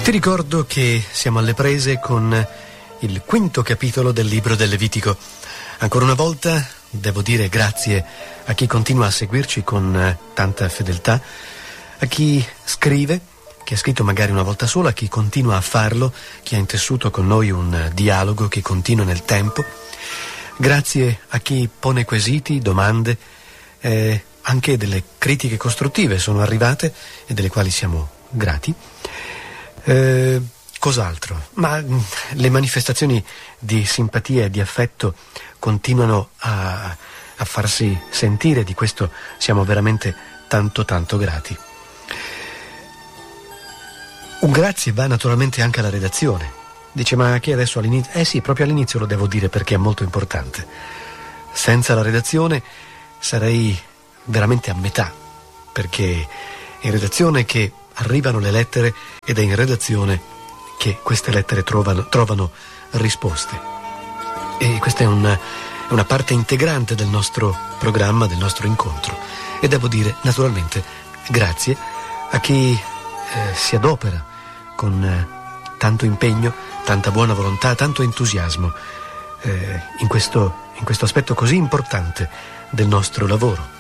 Ti ricordo che siamo alle prese con il quinto capitolo del libro del Levitico. Ancora una volta devo dire grazie a chi continua a seguirci con tanta fedeltà, a chi scrive, che ha scritto magari una volta sola, a chi continua a farlo, chi ha intessuto con noi un dialogo che continua nel tempo. Grazie a chi pone quesiti, domande, anche delle critiche costruttive sono arrivate e delle quali siamo grati. Cos'altro? Ma le manifestazioni di simpatia e di affetto continuano a farsi sentire, di questo siamo veramente tanto grati. Un grazie va naturalmente anche alla redazione. Dice, ma che adesso all'inizio? Sì, proprio all'inizio lo devo dire perché è molto importante. Senza la redazione sarei veramente a metà, perché è in redazione che arrivano le lettere ed è in redazione che queste lettere trovano risposte. E questa è una parte integrante del nostro programma, del nostro incontro. E devo dire naturalmente grazie a chi si adopera con tanto impegno, tanta buona volontà, tanto entusiasmo in questo aspetto così importante del nostro lavoro.